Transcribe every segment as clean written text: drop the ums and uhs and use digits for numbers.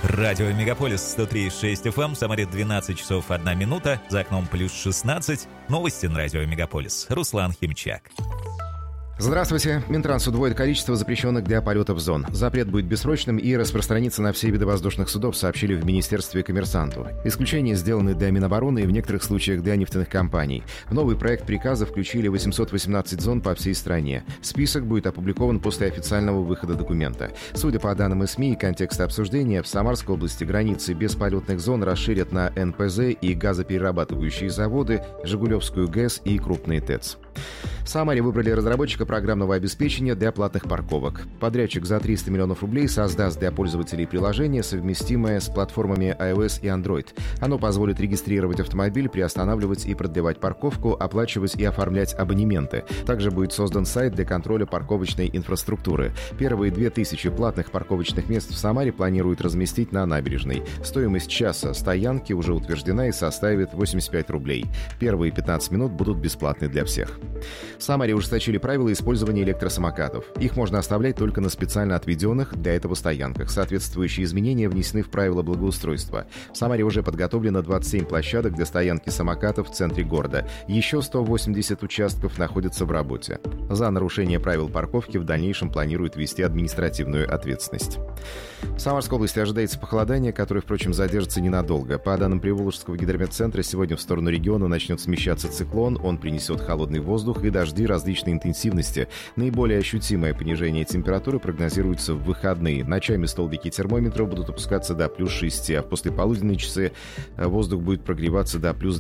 Радио Мегаполис 103,6 FM, в Самаре 12 часов 1 минута, за окном плюс 16. Новости на Радио Мегаполис. Руслан Химчак. Здравствуйте. Минтранс удвоит количество запрещенных для полетов зон. Запрет будет бессрочным и распространится на все виды воздушных судов, сообщили в Министерстве Коммерсанту. Исключения сделаны для Минобороны и в некоторых случаях для нефтяных компаний. В новый проект приказа включили 818 зон по всей стране. Список будет опубликован после официального выхода документа. Судя по данным из СМИ и контекста обсуждения, в Самарской области границы бесполетных зон расширят на НПЗ и газоперерабатывающие заводы, Жигулевскую ГЭС и крупные ТЭЦ. В Самаре выбрали разработчика программного обеспечения для платных парковок. Подрядчик за 300 миллионов рублей создаст для пользователей приложение, совместимое с платформами iOS и Android. Оно позволит регистрировать автомобиль, приостанавливать и продлевать парковку, оплачивать и оформлять абонементы. Также будет создан сайт для контроля парковочной инфраструктуры. Первые 2000 платных парковочных мест в Самаре планируют разместить на набережной. Стоимость часа стоянки уже утверждена и составит 85 рублей. Первые 15 минут будут бесплатны для всех. В Самаре ужесточили правила использования электросамокатов. Их можно оставлять только на специально отведенных для этого стоянках. Соответствующие изменения внесены в правила благоустройства. В Самаре уже подготовлено 27 площадок для стоянки самокатов в центре города. Еще 180 участков находятся в работе. За нарушение правил парковки в дальнейшем планируют ввести административную ответственность. В Самарской области ожидается похолодание, которое, впрочем, задержится ненадолго. По данным Приволжского гидрометцентра, сегодня в сторону региона начнет смещаться циклон. Он принесет холодный воздух и дожди различной интенсивности. Наиболее ощутимое понижение температуры прогнозируется в выходные. Ночами столбики термометров будут опускаться до плюс 6, а в послеполуденные часы воздух будет прогреваться до плюс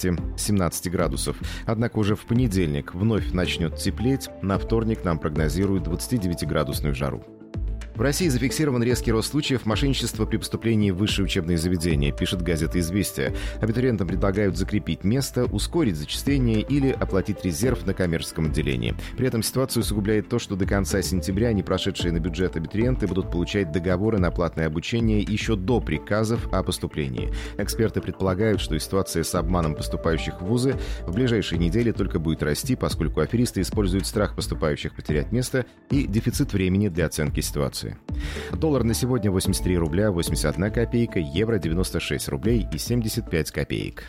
12-17 градусов. Однако уже в понедельник вновь начнет теплеть. На вторник нам прогнозируют 29-градусную жару. В России зафиксирован резкий рост случаев мошенничества при поступлении в высшее учебное заведение, пишет газета «Известия». Абитуриентам предлагают закрепить место, ускорить зачисление или оплатить резерв на коммерческом отделении. При этом ситуацию усугубляет то, что до конца сентября не прошедшие на бюджет абитуриенты будут получать договоры на платное обучение еще до приказов о поступлении. Эксперты предполагают, что ситуация с обманом поступающих в вузы в ближайшие недели только будет расти, поскольку аферисты используют страх поступающих потерять место и дефицит времени для оценки ситуации. Доллар на сегодня 83 рубля 81 копейка, евро 96 рублей и 75 копеек.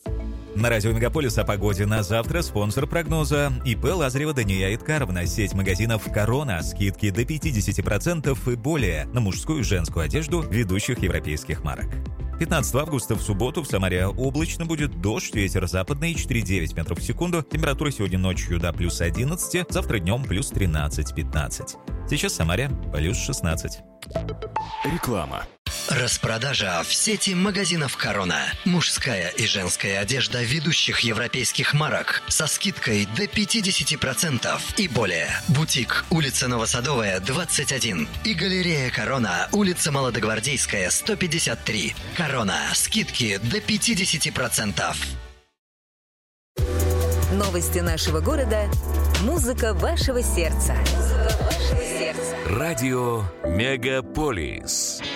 На радио Мегаполис о погоде на завтра спонсор прогноза ИП Лазарева Дания Иткаровна, сеть магазинов «Корона», скидки до 50% и более на мужскую и женскую одежду ведущих европейских марок. 15 августа в субботу в Самаре облачно будет дождь, ветер западный 4,9 метров в секунду, температура сегодня ночью до плюс 11, завтра днем плюс 13-15. Сейчас в Самаре плюс 16. Реклама. Распродажа в сети магазинов «Корона». Мужская и женская одежда ведущих европейских марок со скидкой до 50% и более. Бутик, улица Новосадовая, 21. И галерея «Корона», улица Молодогвардейская, 153. «Корона». Скидки до 50%. Новости нашего города. Музыка вашего сердца. Радио Мегаполис.